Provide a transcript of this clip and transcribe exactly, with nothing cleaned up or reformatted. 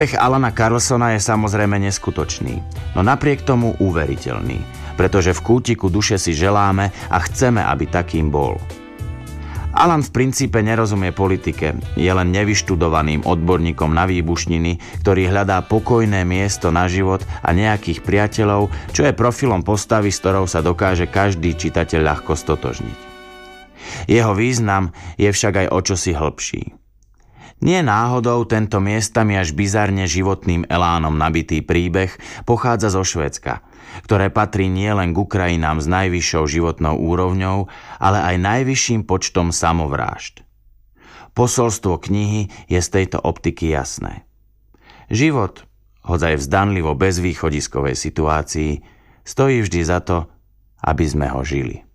Príbeh Alana Carlsona je samozrejme neskutočný, no napriek tomu uveriteľný, pretože v kútiku duše si želáme a chceme, aby takým bol. Alan v princípe nerozumie politike, je len nevyštudovaným odborníkom na výbušniny, ktorý hľadá pokojné miesto na život a nejakých priateľov, čo je profilom postavy, s ktorou sa dokáže každý čitateľ ľahko stotožniť. Jeho význam je však aj o čosi hlbší. Nie náhodou tento miestami až bizarne životným elánom nabitý príbeh pochádza zo Švédska, ktoré patrí nielen k krajinám s najvyššou životnou úrovňou, ale aj najvyšším počtom samovrážd. Posolstvo knihy je z tejto optiky jasné. Život, hoď aj v zdanlivo bezvýchodiskovej situácii, stojí vždy za to, aby sme ho žili.